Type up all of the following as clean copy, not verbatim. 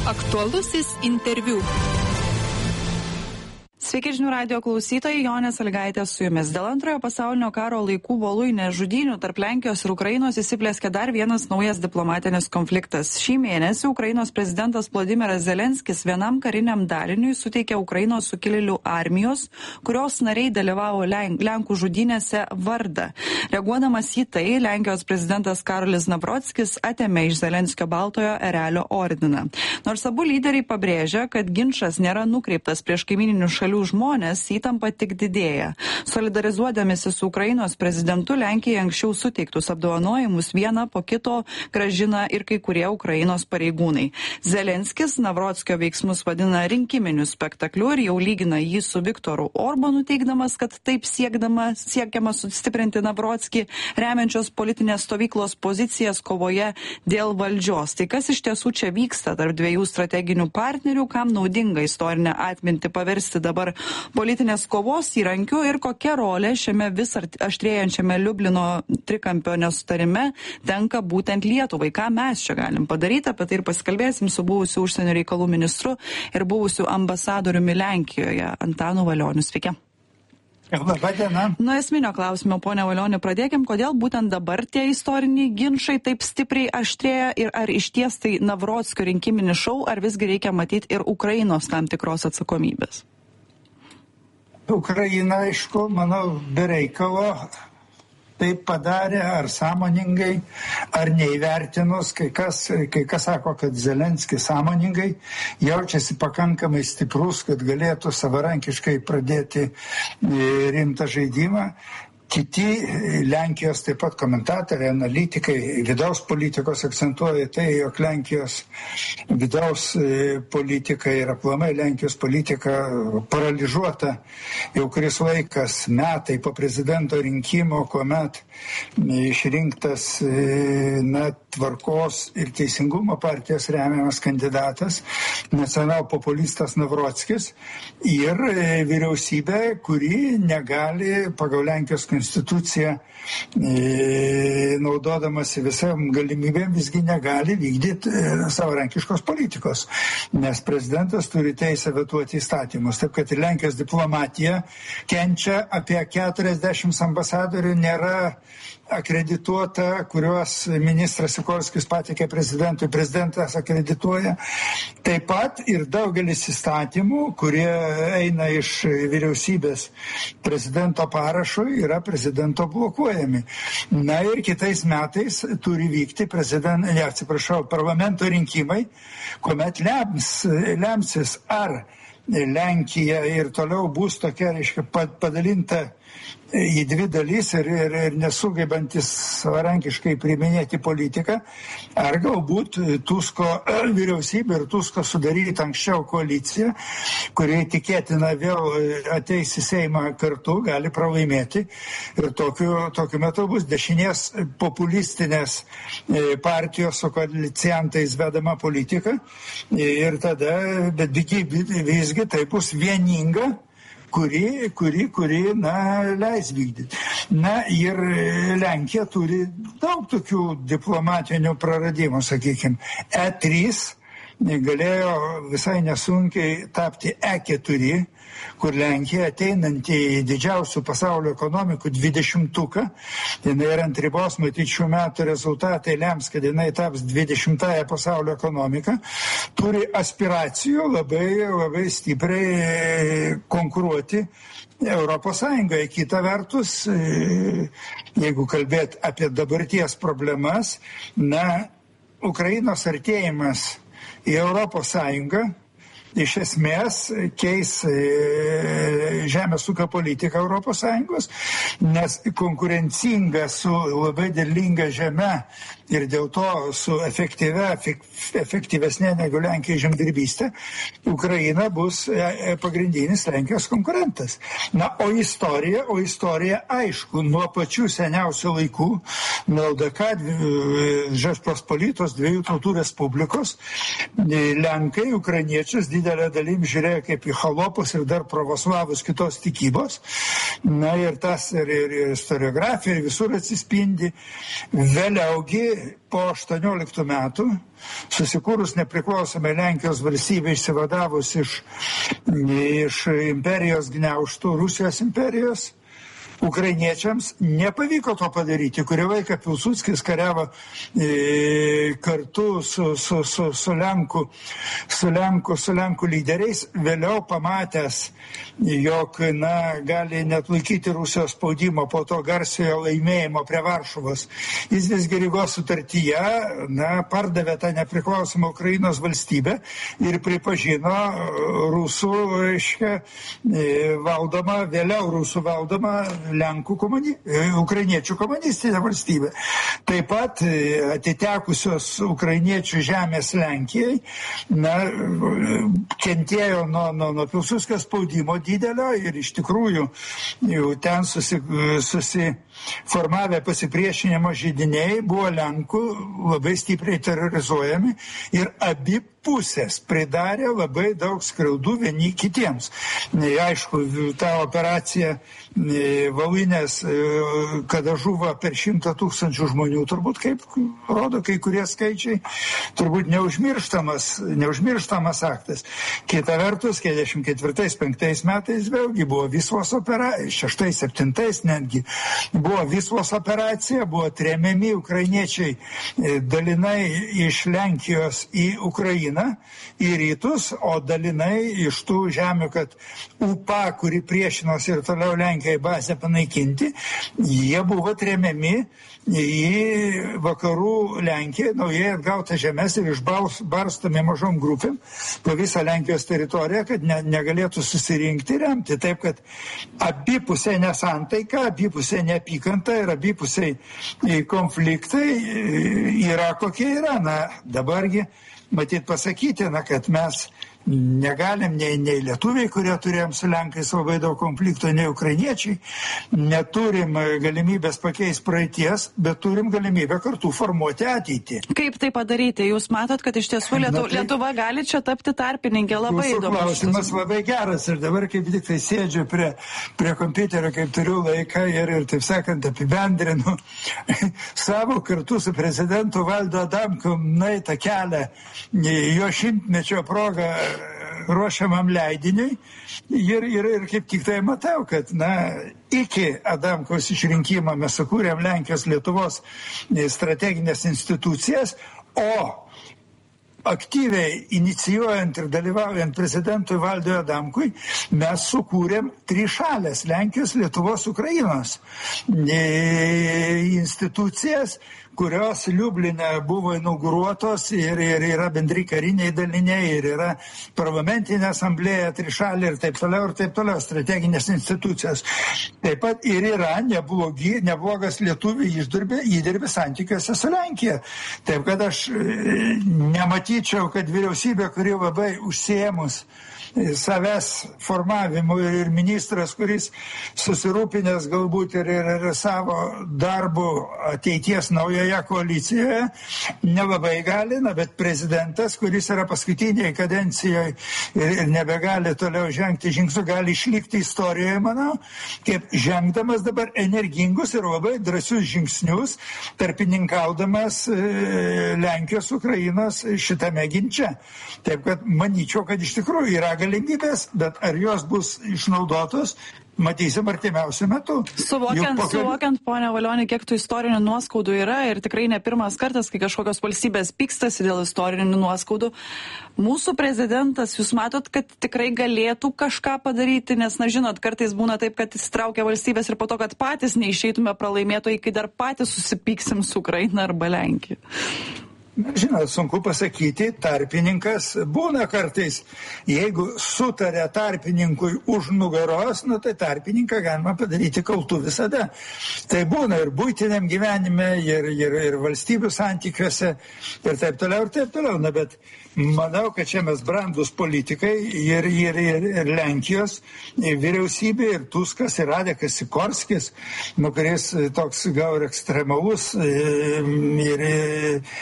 Aktualusis interviu. Sveiki žinių radijo klausytojai, Jonė Sąlygaitė su jumis. Dėl antrojo pasaulinio karo laikų voluinės žudynių tarp Lenkijos ir Ukrainos įsiplėskė dar vienas naujas diplomatinis konfliktas. Šį mėnesį Ukrainos prezidentas Volodymyras Zelenskis vienam kariniam daliniui suteikė Ukrainos sukilėlių armijos, kurios nariai dalyvavo Lenkų žudynėse vardą. Reaguodamas į tai, Lenkijos prezidentas Karolis Nawrockis atėmė iš Zelenskio baltojo erelio ordiną. Nors abu lyderiai pabrėžia, kad ginčas nėra nukreiptas prieš kaimyninių šalių žmonės, įtampa tik didėja. Solidarizuodamėsi su Ukrainos prezidentu, Lenkijai anksčiau suteiktus apdovanojimus vieną po kito grąžina ir kai kurie Ukrainos pareigūnai. Zelenskis Nawrockio veiksmus vadina rinkiminiu spektakliu ir jau lygina jį su Viktoru Orbanu, teigdamas, kad taip siekiama sustiprinti Nawrockį, remiančios politinės stovyklos pozicijas kovoje dėl valdžios. Tai kas iš tiesų čia vyksta tarp dviejų strateginių partnerių, kam naudinga istorinę atmintį paversti dabar politinės kovos įrankių ir kokia rolė šiame vis aštrėjančiame Liublino trikampio nesutarime tenka būtent Lietuvai. Ką mes čia galim padaryti, apie tai ir pasikalbėsim su buvusiu užsienio reikalų ministru ir buvusiu ambasadoriumi Lenkijoje Antanu Valioniu. Sveiki. Nuo esminio klausimo, ponia Valioni, pradėkim, kodėl būtent dabar tie istoriniai ginčai taip stipriai aštrėja ir ar išties tai Nawrockio rinkiminis šou, ar visgi reikia matyti ir Ukrainos tam tikros atsakomybės? Ukraina, aišku, manau, be reikalo taip padarė, ar sąmoningai, ar neįvertinus. Kai kas sako, kad Zelenskis sąmoningai jaučiasi pakankamai stiprus, kad galėtų savarankiškai pradėti rimtą žaidimą. Kiti Lenkijos taip pat komentatoriai, analitikai, vidaus politikos akcentuoja tai, jog Lenkijos vidaus politika ir aplamai Lenkijos politika paralyžuota jau kuris laikas, metai po prezidento rinkimo, kuomet išrinktas Tvarkos ir Teisingumo partijos remiamas kandidatas, nacionalpopulistas Nawrockis ir vyriausybė, kuri negali pagal Lenkijos konstituciją, naudodamasi visam galimybėm, visgi negali vykdyti savarankiškos politikos, nes prezidentas turi teisę vetuoti įstatymus. Taip, kad ir Lenkijos diplomatija kenčia, apie 40 ambasadorių nėra akredituota, kuriuos ministras Sikorskis patikė prezidentui, prezidentas akredituoja. Taip pat ir daugelis įstatymų, kurie eina iš vyriausybės prezidento parašo, yra prezidento blokuojami. Na ir kitais metais turi vykti parlamento rinkimai, kuomet lemsis, ar Lenkija ir toliau bus tokia, reiškia, padalinta į dvi dalys ir nesugaibantis savarankiškai priiminėti politiką, ar galbūt Tusko vyriausybė ir Tusko sudaryti anksčiau koaliciją, kurie tikėtina vėl ateis į Seimą kartu, gali pralaimėti. Ir tokiu metu bus dešinės populistinės partijos su koaliciantais vedama politika. Ir tada, bet visgi tai bus vieninga, kuri leis vykdyti. Na ir Lenkija turi daug tokių diplomatinių praradimų, sakykime. E3 galėjo visai nesunkiai tapti E4, kur Lenkija ateinanti į didžiausių pasaulio ekonomikų 20-tuką, jinai yra ant ribos, matyti šių metų rezultatai lems, kad jinai taps 20-ąją pasaulio ekonomiką, turi aspiracijų labai stipriai konkuruoti Europos Sąjungoje. Kita vertus, jeigu kalbėt apie dabarties problemas, Ukrainos artėjimas į Europos Sąjungą iš esmės keis žemės ūkio politiką Europos Sąjungos, nes konkurencinga su labai derlinga žeme ir dėl to su efektyvesnė negu Lenkija žemdirbystė, Ukraina bus pagrindinis Lenkijos konkurentas. Na, o istorija aišku, nuo pačių seniausių laikų, nuo LDK, Žečpospolitos, dviejų tautų respublikos, Lenkai, ukrainiečius didelę dalim žiūrėjo kaip į chalopus ir dar pravoslavus kitos tikybos. Na ir tas ir istoriografija ir visur atsispindi. Vėliaugi po 18 metų, susikūrus nepriklausomai Lenkijos valstybė išsivadavus iš imperijos gniaužtų, Rusijos imperijos, ukrainiečiams nepavyko to padaryti. Kurį laiką Pilsudskis kariavo kartu su Lenkų lyderiais, vėliau pamatęs, jog gali net laikyti Rusijos spaudimo po to garsiojo laimėjimo prie Varšuvos. Jis visgi Rygos sutartyje pardavė tą nepriklausomą Ukrainos valstybę ir pripažino rusų, vėliau rusų valdomą ukrainiečių komunistinė valstybė. Taip pat atitekusios ukrainiečių žemės Lenkijai kentėjo nuo Pilsudskio spaudimo didelio ir iš tikrųjų jau ten susiformavę pasipriešinimo židiniai buvo Lenkų labai stipriai terrorizuojami ir abi pusės pridarė labai daug skriaudų vieni kitiems. Aišku, ta operacija Voluinės, kada žuvo per 100 000 žmonių, turbūt, kaip rodo kai kurie skaičiai, turbūt neužmirštamas aktas. Kita vertus, 44-45 metais vėlgi buvo Vyslos operacija, 6-7 netgi buvo Vyslos operacija, buvo tremiami ukrainiečiai dalinai iš Lenkijos į Ukrainą, į rytus, o dalinai iš tų žemių, kad UPA, kuri priešinosi ir toliau Lenkijai bazę panaikinti, jie buvo tremiami į vakarų Lenkiją, naujai atgautą žemės ir išbarstomi mažom grupėm po visą Lenkijos teritoriją, kad negalėtų susirinkti ir remti. Taip, kad abipusiai nesantaika, abipusiai neapykanta ir abipusiai konfliktai yra kokie yra. Dabargi matyt pasakytina, kad mes negalim nei lietuviai, kurie turėjom su Lenkais labai daug konflikto, nei ukrainiečiai, neturim galimybės pakeisti praeities, bet turim galimybę kartu formuoti ateitį. Kaip tai padaryti? Jūs matot, kad iš tiesų Lietuva gali čia tapti tarpininkė? Labai įdomu. Klausimas labai geras ir dabar kaip tik tai sėdžiu prie kompiuterio, kaip turiu laiką ir taip sakant apibendrinu savo kartu su prezidentu Valdu Adamkum nueitą kelią jo 100-mečio progą ruošiamam leidiniui ir kaip tik tai matau, kad iki Adamkaus išrinkimo mes sukūrėm Lenkijos Lietuvos strateginės institucijas, o aktyviai inicijuojant ir dalyvaujant prezidentui Valdui Adamkui, mes sukūrėm trišalės Lenkijos, Lietuvos, Ukrainos institucijas, kurios Liubline buvo inauguruotos ir yra bendri kariniai daliniai, ir yra parlamentinė asamblėja, trišalė ir taip toliau, strateginės institucijos. Taip pat ir yra neblogas lietuvių įdirbis santykiuose su Lenkija. Taip kad aš nematyčiau, kad vyriausybė, kuri labai užsiėmus savęs formavimu ir ministras, kuris susirūpinęs galbūt ir savo darbu ateities naujoje koalicijoje, nelabai gali, bet prezidentas, kuris yra paskutiniai kadencijoje ir nebegali toliau žengti žingsnių, gali išlikti istorijoje, manau, kaip žengdamas dabar energingus ir labai drąsius žingsnius, tarpininkaudamas Lenkijos, Ukrainos šitame ginče. Taip kad manyčiau, kad iš tikrųjų yra galimybės, bet ar jos bus išnaudotos, matysim artimiausiu metu. Suvokiant, ponia Valioni, kiek tų istorinių nuoskaudų yra ir tikrai ne pirmas kartas, kai kažkokios valstybės pykstasi dėl istorinių nuoskaudų. Mūsų prezidentas, jūs matot, kad tikrai galėtų kažką padaryti, nes, žinot, kartais būna taip, kad įsitraukia valstybės ir po to, kad patys neišeitume pralaimėtojai, kai dar patys susipyksim su Ukraina arba Lenkija. Žinot, sunku pasakyti, tarpininkas būna kartais, jeigu sutarė tarpininkui už nugaros, tai tarpininką galima padaryti kaltu visada. Tai būna ir buitiniam gyvenime, ir valstybių santykiuose, ir taip toliau. Bet manau, kad čia mes brandus politikai ir Lenkijos vyriausybė, ir Tuskas, ir Radekas Sikorskis, kuris toks gal ir ekstremalus ir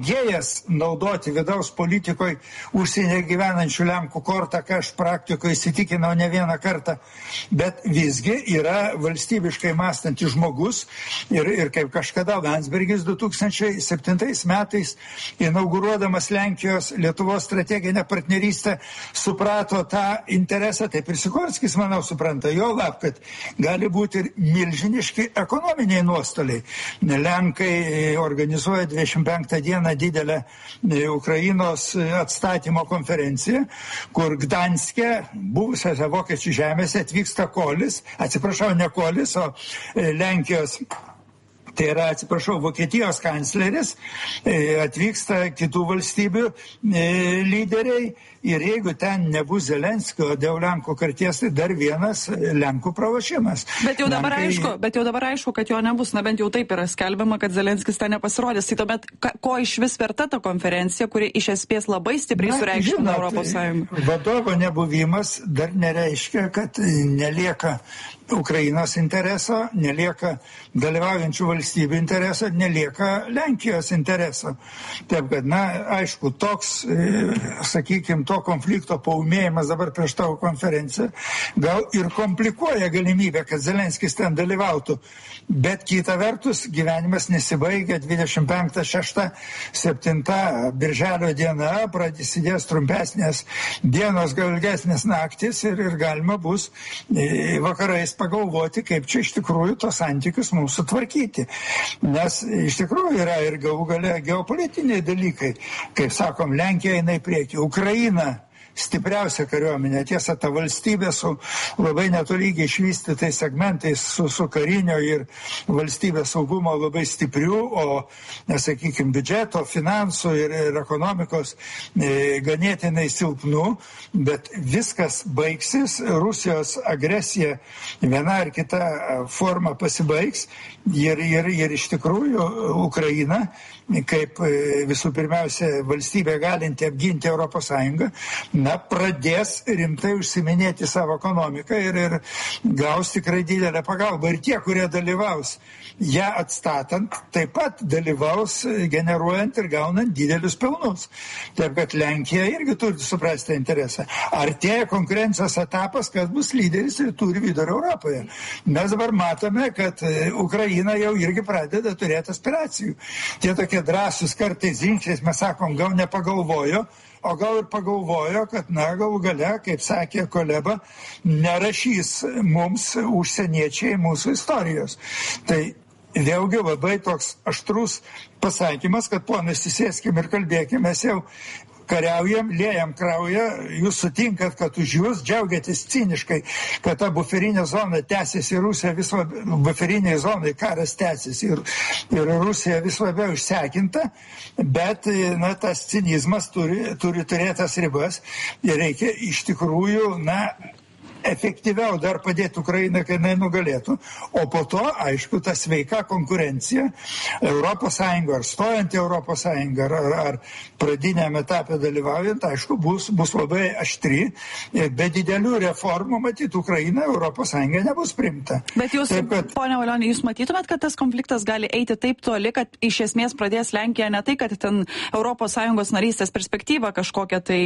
mėgėjas naudoti vidaus politikoje užsienyje gyvenančių Lenkų kortą, ką aš praktikoje įsitikinau ne vieną kartą, bet visgi yra valstybiškai mąstantis žmogus ir kaip kažkada Landsbergis 2007 metais inauguruodamas Lenkijos Lietuvos strateginę partnerystę suprato tą interesą, taip ir Sikorskis, manau, supranta, jo lab, kad gali būti ir milžiniški ekonominiai nuostoliai. Lenkai organizuoja 25 dieną didelę Ukrainos atstatymo konferenciją, kur Gdanske, buvusiose vokiečių žemėse, atvyksta Kolis, atsiprašau, ne Kolis, o Lenkijos, tai yra, atsiprašau, Vokietijos kancleris, atvyksta kitų valstybių lyderiai ir jeigu ten nebus Zelenskio dėl Lenkų karties, tai dar vienas Lenkų pralošimas. Bet jau dabar aišku, kad jo nebus, na bent jau taip yra skelbiama, kad Zelenskis ten nepasirodys. Tai tuomet, ko iš vis verta ta konferencija, kuri iš esmės labai stipriai sureikšmina Europos Sąjungą? Vadovo nebuvimas dar nereiškia, kad nelieka Ukrainos intereso, nelieka dalyvaujančių valstybių intereso, nelieka Lenkijos intereso. Taip, kad, na, aišku, toks, sakykime, to konflikto paūmėjimas dabar prieš tavo konferenciją gal ir komplikuoja galimybę, kad Zelenskis ten dalyvautų. Bet kita vertus, gyvenimas nesibaigia 25, 6, 7 birželio diena, prasidės trumpesnės dienos, gal ilgesnės naktis ir galima bus vakarais pagalvoti, kaip čia iš tikrųjų tos santykius mums sutvarkyti. Nes iš tikrųjų yra ir galų gale geopolitiniai dalykai. Kaip sakom, Lenkija eina į priekį, Ukraina stipriausia kariuomenė. Tiesa, ta valstybė su labai netolygiai išvystytais segmentais, su karinio ir valstybės saugumo labai stiprių, o, nesakykime, biudžeto, finansų ir ekonomikos ganėtinai silpnų, bet viskas baigsis, Rusijos agresija viena ar kita forma pasibaigs ir iš tikrųjų Ukraina, kaip visų pirmiausia valstybė galinti apginti Europos Sąjungą, na, pradės rimtai užsiminėti savo ekonomiką ir gaus tikrai didelę pagalbą. Ir tie, kurie dalyvaus ją atstatant, taip pat dalyvaus generuojant ir gaunant didelius pelnus. Taip, kad Lenkija irgi turi suprasti interesą. Artėja konkurencijos etapas, kas bus lyderis ir turi vidurio Europoje. Mes dabar matome, kad Ukraina jau irgi pradeda turėti aspiracijų. Tie tokie drąsus kartais žingsniais, mes sakom, gal nepagalvojo, o gal ir pagalvojo, kad, na, galų gale, kaip sakė Kuleba, nerašys mums užsieniečiai mūsų istorijos. Tai vėlgi labai toks aštrus pasakymas, kad ponai, susėskim ir kalbėkim, mes jau kariaujam, liejam kraują, jūs sutinkat, kad už jūs džiaugiatės ciniškai, kad ta buferinė zona tęsiasi, Rusija vis labiau, buferiniai zonai karas tęsiasi ir Rusija vis labiau išsekinta, bet, na, tas cinizmas turi turėti tas ribas ir reikia iš tikrųjų, na, efektyviau dar padėti Ukrainai, kad jinai nugalėtų, o po to, aišku, ta sveika konkurencija Europos Sąjunga, ar stojant į Europos Sąjungą, ar pradinėme etape dalyvaujant, aišku, bus labai aštri, be didelių reformų, matyti, Ukraina Europos Sąjunga nebus priimta. Bet jūs, ponia Valionė, jūs matytumėt, kad tas konfliktas gali eiti taip toli, kad iš esmės pradės Lenkija ne tai, kad ten Europos Sąjungos narystės perspektyva kažkokia tai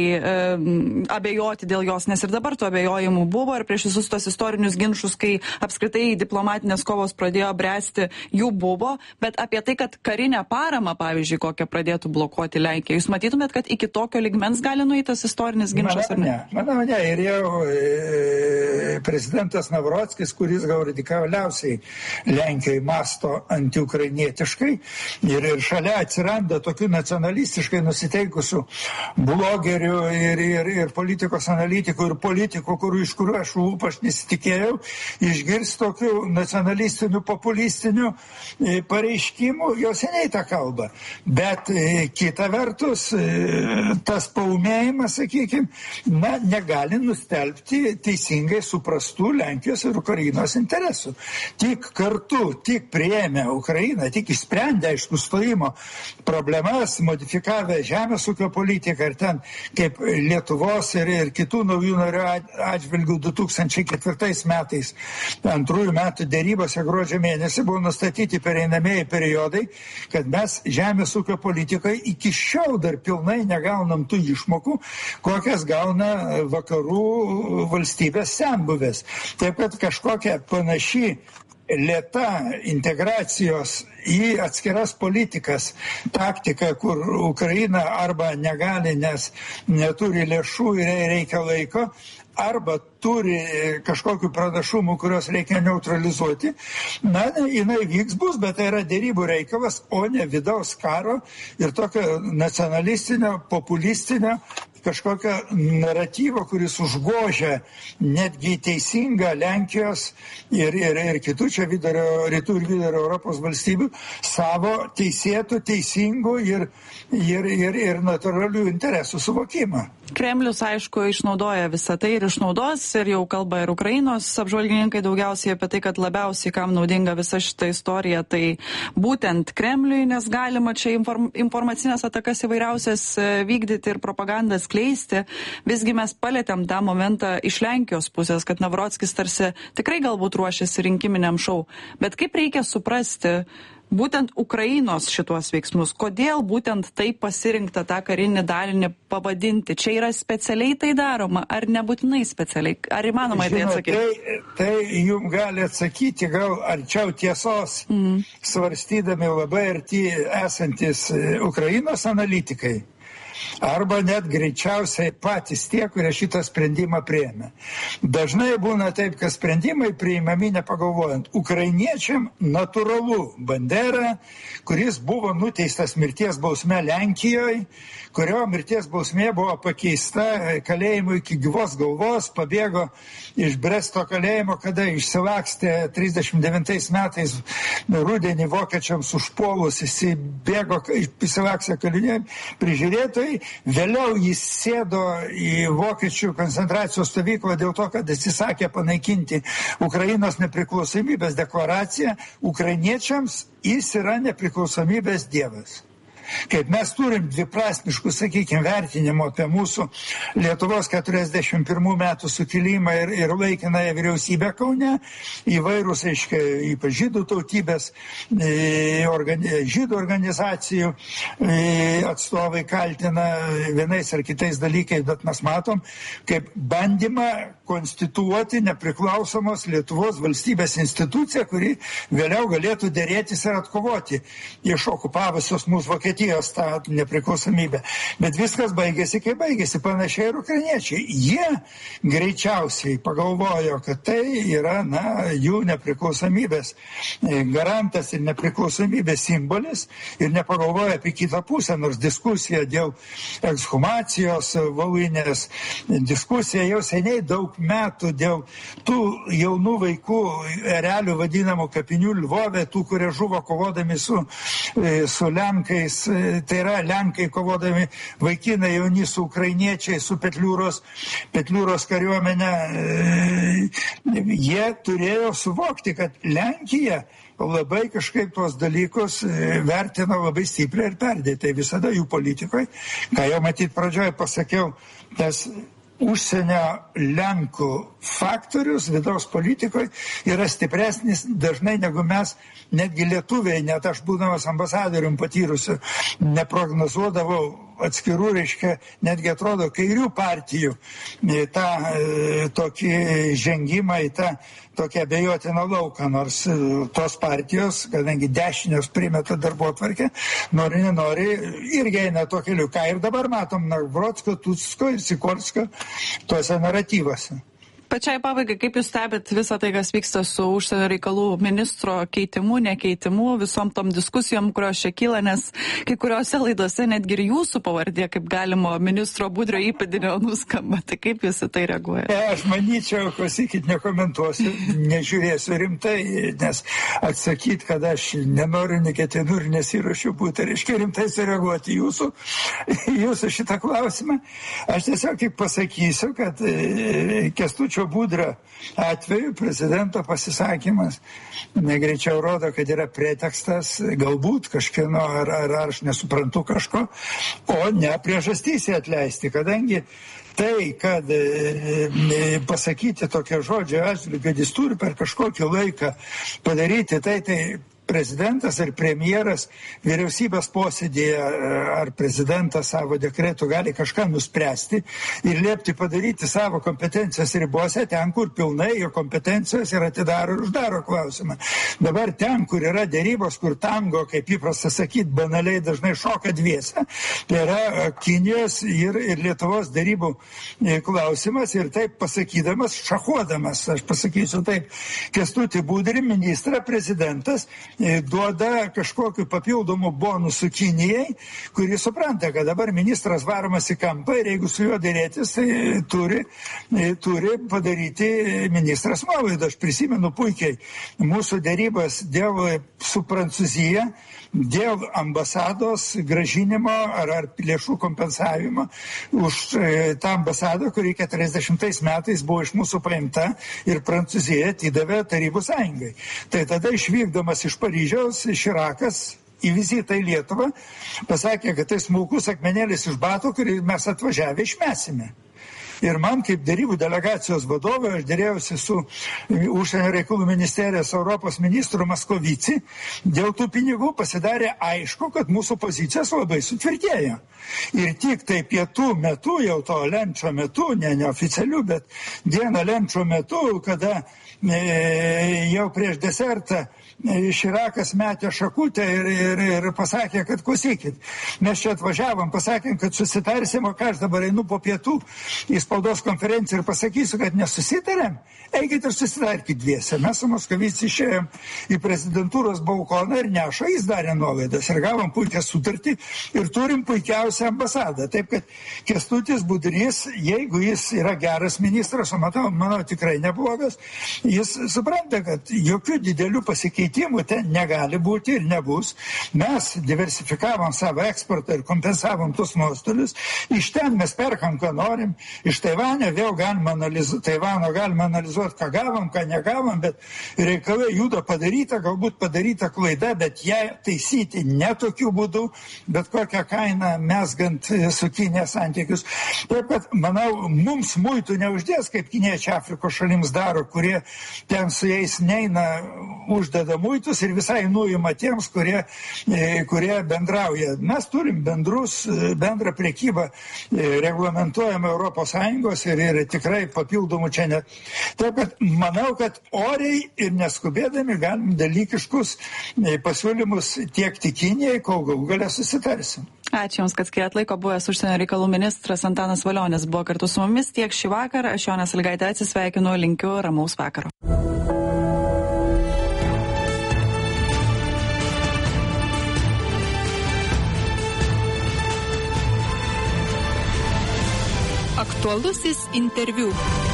abejoti dėl jos, nes ir dabar tų abejojimų buvo ir prieš visus tos istorinius ginčus, kai apskritai diplomatinės kovos pradėjo bręsti, jų buvo, bet apie tai, kad karinę paramą, pavyzdžiui, kokią pradėtų blokuoti Lenkija. Jūs matytumėt, kad iki tokio ligmens gali nueitas istorinis ginčas, ar ne? Manau, ne. Ir jau prezidentas Navrockis, kuris gal radikaliausiai Lenkijai masto antiukrainietiškai ir šalia atsiranda tokių nacionalistiškai nusiteikusių blogerių ir politikos analitikų ir politikų, iš kurių aš nesitikėjau išgirsti tokių nacionalistinių, populistinių pareiškimų, jau seniai tą kalbą. Bet kita vertus, tas paūmėjimas, sakykime, negali nustelbti teisingai suprastų Lenkijos ir Ukrainos interesų. Tik kartu, tik priėmę Ukrainą, tik išsprendę, aišku, stojimo problemas, modifikavę žemės ūkio politiką ir ten kaip Lietuvos ir kitų naujų narių atžvilgių 2004 metais, 2 metų dėrybose gruodžio mėnesį buvo nustatyti pereinamieji periodai, kad mes žemės ūkio politikai iki šiol dar pilnai negaunam tų išmokų, kokias gauna vakarų valstybės senbuvės. Taip kad kažkokia panaši lėta integracijos į atskiras politikas taktika, kur Ukraina arba negali, nes neturi lėšų ir reikia laiko, arba turi kažkokių pranašumų, kurios reikia neutralizuoti, jinai vyks bus, bet tai yra dėrybų reikalas, o ne vidaus karo ir tokio nacionalistinio, populistinio kažkokio naratyvo, kuris užgožia netgi teisingą Lenkijos ir kitų čia rytų ir vidurio Europos valstybių savo teisėtų, teisingų ir natūralių interesų suvokimą. Kremlius, aišku, išnaudoja visą tai ir išnaudos, ir jau kalba ir Ukrainos apžvalgininkai daugiausiai apie tai, kad labiausiai kam naudinga visa šita istorija, tai būtent Kremliui, nes galima čia informacinės atakas įvairiausias vykdyti ir propagandą skleisti. Visgi mes palėtėm tą momentą iš Lenkijos pusės, kad Navrockis tarsi tikrai galbūt ruošiasi rinkiminiam šou. Bet kaip reikia suprasti būtent Ukrainos šituos veiksmus? Kodėl būtent tai pasirinkta tą karinį dalinį pavadinti? Čia yra specialiai tai daroma, ar nebūtinai specialiai? Ar įmanoma į tai atsakyti? Tai jums gali atsakyti gal arčiau tiesos, svarstydami labai arti esantis Ukrainos analitikai. Arba net greičiausiai patys tie, kurie šitą sprendimą priėmė. Dažnai būna taip, kad sprendimai priimami nepagalvojant. Ukrainiečiam natūralu Bandera, kuris buvo nuteistas mirties bausme Lenkijoje, kurio mirties bausmė buvo pakeista kalėjimu iki gyvos galvos, pabėgo iš Bresto kalėjimo, kada išsilakstė 39 metais rudenį vokiečiams užpuolus, išsilakstė kaliniai prižiūrėtojai, vėliau jis sėdo į vokiečių koncentracijos stovyklą dėl to, kad atsisakė panaikinti Ukrainos nepriklausomybės deklaraciją. Ukrainiečiams jis yra nepriklausomybės dievas. Kaip mes turim dviprasmiškų, sakykime, vertinimų apie mūsų Lietuvos 41 metų sukilimą ir laikinąją vyriausybę Kaune, įvairūs, aiškiai, ypač žydų tautybės, žydų organizacijų atstovai kaltina vienais ar kitais dalykais, bet mes matom, kaip bandymą konstituoti nepriklausomos Lietuvos valstybės instituciją, kuri vėliau galėtų dėrėtis ir atkovoti iš okupavusios mūsų Vokietijos tą nepriklausomybę. Bet viskas baigėsi, kaip baigėsi, panašiai ir ukrainiečiai. Jie greičiausiai pagalvojo, kad tai yra, jų nepriklausomybės garantas ir nepriklausomybės simbolis ir nepagalvojo apie kitą pusę, nors diskusija dėl ekshumacijos Volynės, diskusija jau seniai daug metų dėl tų jaunų vaikų erelių vadinamų kapinių Lvove, tų, kurie žuvo kovodami su Lenkais, tai yra Lenkai kovodami, vaikinai jauni su ukrainiečiai, su Petliūros kariuomenė. Jie turėjo suvokti, kad Lenkija labai kažkaip tuos dalykus vertina labai stipriai ir perdėtai visada jų politikoje. Ką jau matyt pradžioje pasakiau, tas užsienio Lenkų faktorius vidaus politikoje yra stipresnis dažnai negu mes, netgi lietuviai, net aš būdamas ambasadorium patyrusiu, neprognozuodavau atskirų, reiškia, netgi atrodo kairių partijų tą tokį žengimą į tą tokią abejotiną lauką, nors tos partijos, kadangi dešinios primeta darbotvarkę, nori, nenori, irgi eina to keliu. Ką ir dabar matom Navrockio, Tutsko ir Sikorskio tuose naratyvuose. Pačiai pabaigai, kaip jūs stebit visą tai, kas vyksta su užsienio reikalų ministro keitimu, nekeitimu, visom tom diskusijom, kurios čia kyla, nes kai kuriuose laidose netgi ir jūsų pavardė, kaip galimo ministro Budrio įpėdinio nuskamba. Tai kaip jūs į tai reaguojate? Aš manyčiau, klausykit, nekomentuosiu, nežiūrėsiu rimtai, nes atsakyti, kad aš nenoriu, neketinu ir nesiruošiu būti, reiškia rimtai sureaguoti jūsų šitą klausimą. Aš tiesiog tik pasakysiu, kad Kęstučio Gyčio Budrio atveju prezidento pasisakymas greičiau rodo, kad yra pretekstas, galbūt kažkieno, ar aš nesuprantu kažko, o ne priežastys atleisti, kadangi tai, kad pasakyti tokio žodžio atžvilgiu, kad jis turi per kažkokį laiką padaryti, tai prezidentas ar premjeras vyriausybės posėdėje ar prezidentas savo dekretu gali kažką nuspręsti ir liepti padaryti savo kompetencijos ribose ten, kur pilnai jo kompetencijos ir atidaro ir uždaro klausimą. Dabar ten, kur yra dėrybos, kur tango, kaip įprasta sakyti, banaliai dažnai šoka dviese, tai yra Kinijos ir Lietuvos dėrybų klausimas ir taip pasakydamas, šachuodamas, aš pasakysiu taip, Kęstutį Budrį, ministrą, prezidentas duoda kažkokiu papildomu bonusu Kinijai, kuri supranta, kad dabar ministras varomas į kampą ir jeigu su juo dėrėtis, tai turi padaryti ministras nuolaidą. Aš prisimenu puikiai mūsų dėrybas su Prancūzija dėl ambasados gražinimo ar lėšų kompensavimo už tą ambasadą, kuri 40 metais buvo iš mūsų paimta ir Prancūzija atidavė Tarybų Sąjungai. Tai tada išvykdamas iš Paryžiaus Širakas į vizitą į Lietuvą pasakė, kad tai smulkus akmenėlis iš bato, kurį mes atvažiavę išmesime. Ir man kaip dėrybų delegacijos vadovė, aš dėrėjausi su užsienio reikalų ministerijos Europos ministru Maskovici, dėl tų pinigų pasidarė aišku, kad mūsų pozicijos labai sutvirtėjo. Ir tik tai pietų metu, jau to lenčio metu, neoficialiu, bet dieną lenčio metu, kada jau prieš desertą Širakas metė šakutę ir pasakė, kad klausykit, mes čia atvažiavom, pasakėm, kad susitarsim, o ką aš dabar einu po pietų į spaudos konferenciją ir pasakysiu, kad nesusitarėm, eikit ir susitarkit dviese. Mes su Moskovici išėjom į prezidentūros balkoną ir Nešo jis darė nuolaidas ir gavom puikią sutartį ir turim puikiausią ambasadą. Taip, kad Kęstutis Budrys, jeigu jis yra geras ministras, o manau tikrai neblogas, jis supranta, kad jokių didelių pasikeitimų ten negali būti ir nebus. Mes diversifikavom savo eksportą ir kompensavom tus nuostolius. Iš ten mes perkam, ką norim. Iš Taivano vėl galima analizuoti, ką gavom, ką negavom, bet reikalai juda padaryta, galbūt padaryta klaida, bet ją taisyti ne tokiu būdu, bet kokią kainą mesgant su Kinija santykius. Taip, kad, manau, mums muitų neuždės, kaip kiniečiai Afrikos šalims daro, kurie ten su jais neina, uždeda muitus ir visai nuima tiems, kurie bendrauja. Mes turim bendrą prekybą reglamentuojamą Europos Sąjungos ir tikrai papildomų čia net. Taip, kad manau, kad oriai ir neskubėdami galim dalykiškus pasiūlymus tiekti Kinijai, kol galų gale susitarsim. Ačiū Jums, kad skiriat laiko. Buvęs užsienio reikalų ministras Antanas Valionis buvo kartu su mumis tiek šį vakarą. Aš Jonė Sąlygaitė atsisveikinu, linkiu ramaus vakaro. Aktualusis interviu.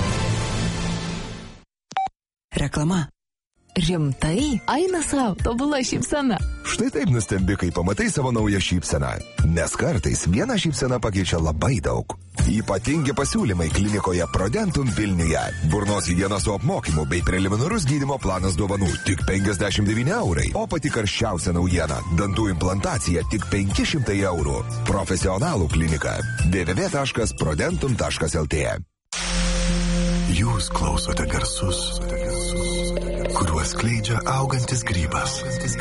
Reklama. Rimtai? Eina savo, tobula šypsena. Štai taip nustembi, kai pamatai savo naują šypseną. Nes kartais viena šypsena pakeičia labai daug. Ypatingi pasiūlymai klinikoje Prodentum Vilniuje. Burnos higienos su apmokymu bei preliminarus gydymo planas dovanų tik 59 eurai. O pati karščiausia naujiena – dantų implantacija tik 500 eurų. Profesionalų klinika www.prodentum.lt. Jūs klausote garsus, kuriuos skleidžia augantis grybas.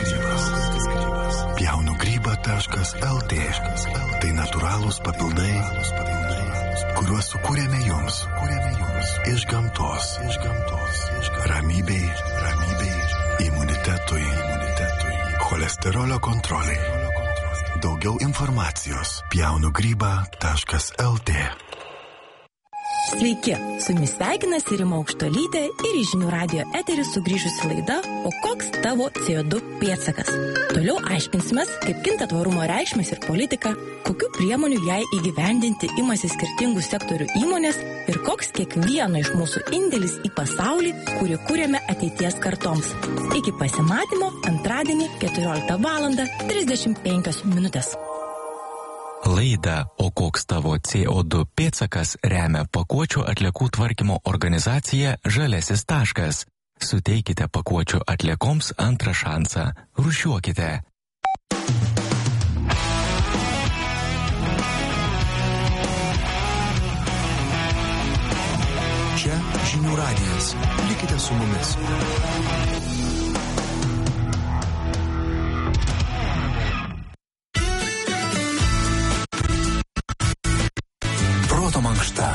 Pjaunugryba.lt. Tai natūralūs papildai, kuriuos sukūrėme jums iš gamtos. Ramybei, imunitetui, cholesterolio kontroliai. Daugiau informacijos pjaunugryba.lt. Sveiki, su jumis sveikinasi Rima Aukštuolytė ir į Žinių radijo eterį sugrįžusi laida O koks tavo CO2 pėdsakas? Toliau aiškinsimės, kaip kinta tvarumo reikšmės ir politika, kokių priemonių jai įgyvendinti imasi skirtingų sektorių įmonės ir koks kiekvieno iš mūsų indėlis į pasaulį, kurį kūrėme ateities kartoms. Iki pasimatymo antradienį 14:35. Laidą O koks tavo CO2 pėdsakas remia pakuočių atliekų tvarkymo organizacija Žaliasis taškas. Suteikite pakuočių atliekoms antrą šansą. Rūšiuokite. Čia Žinių radijas. Likite su mumis. Proto mankšta.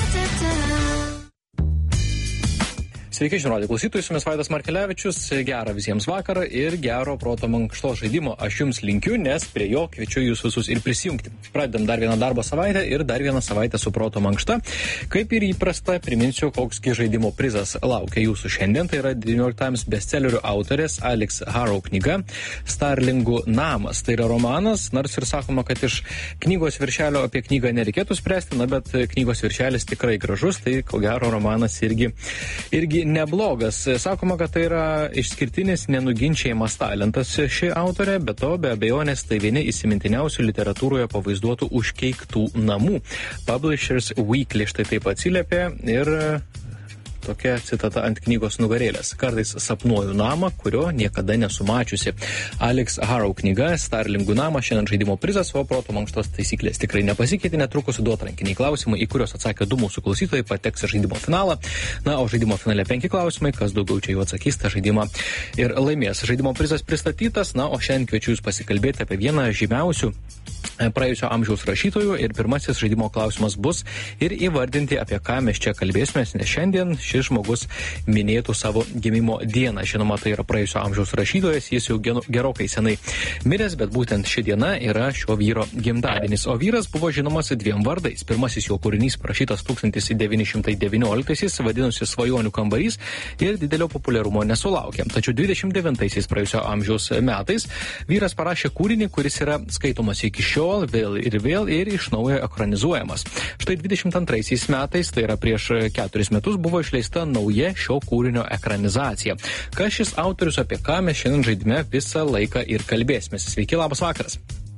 Sveiki, žinių radijo klausytojai, su jumis Vaidas Markelevičius, gerą visiems vakarą ir gero proto mankštos žaidimo aš jums linkiu, nes prie jo kviečiu jūs visus ir prisijungti. Pradedam dar vieną darbo savaitę ir dar vieną savaitę su proto mankšta. Kaip ir įprasta, priminsiu, koksgi žaidimo prizas laukia jūsų šiandien. Tai yra New York Times bestsellerių autorės Alex Harrow knyga Starlingų namas. Tai yra romanas, nors ir sakoma, kad iš knygos viršelio apie knygą nereikėtų spręsti, bet knygos viršelis tikrai gražus, tai ko gero romanas irgi neblogas. Sakoma, kad tai yra išskirtinis nenuginčiamas talentas ši autorė, bet to be abejonės tai vieni įsimintiniausių literatūroje pavaizduotų užkeiktų namų. Publishers Weekly štai taip atsiliepė ir tokia citata ant knygos nugarėlės. Kartais sapnuoju namą, kurio niekada nesumačiusi. Alex Harrow knyga Starlingų namas, šiandien žaidimo prizas, o proto mankštos taisyklės tikrai nepasikeitė, netrukus duot rankiniai klausimai, į kuriuos atsakė 2 mūsų klausytojai, pateks į žaidimo finalą. Na, o žaidimo finale 5 klausimai, kas daugiau čia jų atsakys, tą žaidimą ir laimės. Žaidimo prizas pristatytas, na, o šiandien kviečiu jūs pasikalbėti apie vieną žymiausių praėjusio amžiaus rašytojų ir pirmasis žaidimo klausimas bus ir įvardinti, apie ką mes čia kalbėsime, nes šiandien šis žmogus minėtų savo gimimo dieną. Žinoma, tai yra praėjusio amžiaus rašytojas, jis jau gerokai senai miręs, bet būtent ši diena yra šio vyro gimtadienis. O vyras buvo žinomas 2 vardais. Pirmasis jo kūrinys parašytas 1919-aisiais, vadinosi Svajonių kambarys ir didelio populiarumo nesulaukė. Tačiau 29-aisiais praėjusio amžiaus metais vyras parašė kūrinį, kuris yra skaitomas iki šiol vėl ir iš naujo ekranizuojamas. Štai 22 metais, tai yra prieš 4 metus, buvo išleista nauja šio kūrinio ekranizacija. Kas šis autorius, apie ką mes šiandien žaidime visą laiką ir kalbėsime. Sveiki, labas vakaras.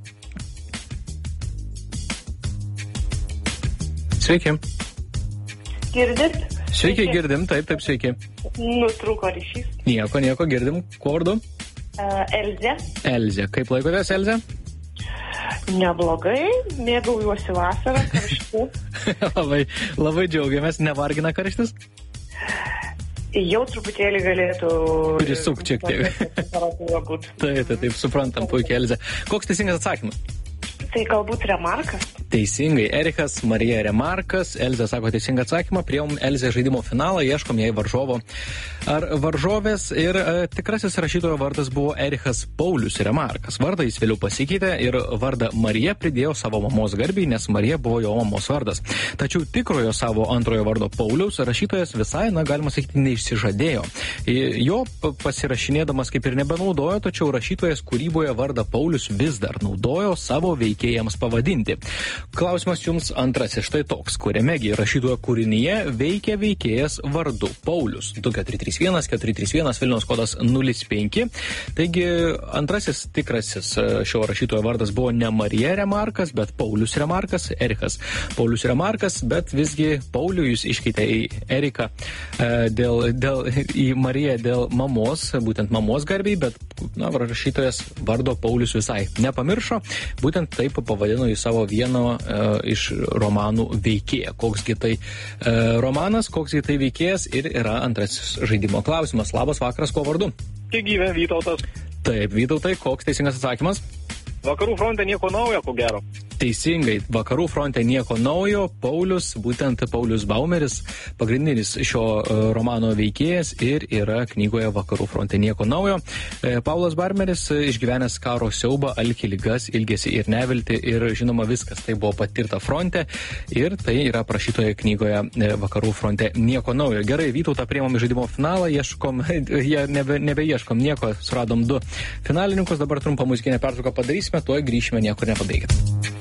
Sveiki. Girdit? Sveiki, girdim, taip, sveiki. Nutrūko ryšys. Nieko, girdim. Kuo vardu? Elzė. Elzė. Kaip laikotės, Elzė? Neblogai, mėgaujuosi vasarą, karštų. labai džiaugiamės, nevargina karštis? Jau truputėlį galėtų prisukti šiek tiek. Taip, suprantam, puikiai, Elzė. Koks teisingas atsakymas? Tai galbūt Remarkas. Teisingai, Erichas Marija Remarkas. Elzė sako teisingą atsakymą. Priėjom Elzė žaidimo finalą, ieškom jai varžovo ar varžovės. Ir tikrasis rašytojo vardas buvo Erichas Paulius Remarkas. Vardą jis vėliau pasikeitė ir vardą Marija pridėjo savo mamos garbei, nes Marija buvo jo mamos vardas. Tačiau tikrojo savo antrojo vardo Pauliaus rašytojas visai, galima sakyti, neišsižadėjo. Jo pasirašinėdamas kaip ir nebenaudojo, tačiau rašytojas kūryboje vardą Paulius vis dar naudojo savo veikėjams pavadinti. Klausimas jums antrasis štai toks, kuriamegi rašytojo kūrinyje veikia veikėjas vardu Paulius. 2431 Vilniaus kodas 05. Taigi antrasis tikrasis šio rašytojo vardas buvo ne Marija Remarkas, bet Paulius Remarkas, Erichas Paulius Remarkas, bet visgi Paulių jūs iškeitė į Eriką į Mariją dėl mamos, būtent mamos garbiai, bet rašytojas vardo Paulius visai nepamiršo, būtent taip pavadino į savo vieno iš romanų veikėją. Koksgi tai romanas, koksgi tai veikėjas ir yra antrasis žaidimo klausimas. Labas vakaras, kuo vardu? Gyvė Vytautas. Taip, Vytautai, koks teisingas atsakymas? Vakarų fronte nieko naujo, ko gero. Teisingai, Vakarų fronte nieko naujo. Paulius, būtent Paulius Baumeris, pagrindinis šio romano veikėjas ir yra knygoje Vakarų fronte nieko naujo. Paulas Baumeris išgyvenęs karo siaubą, alkį, ligas, ilgesį ir neviltį ir žinoma viskas tai buvo patirta fronte ir tai yra aprašytoje knygoje Vakarų fronte nieko naujo. Gerai, Vytautą priimam į žaidimo finalą, nebeieškom nieko, suradom 2 finalininkus, dabar trumpą muzikinę pertrauką padarysime, tuoj grįšime, niekur nepabaigit.